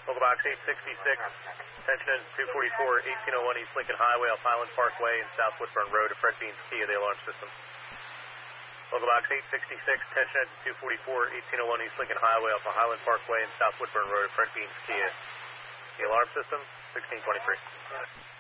Local box 866, attention engine 244, 1801 East Lincoln Highway off Highland Parkway and South Woodburn Road to Fred Beans Kia, the alarm system. Local box 866, attention engine 244, 1801 East Lincoln Highway off of Highland Parkway and South Woodburn Road to Fred Beans Kia, the alarm system, 1623.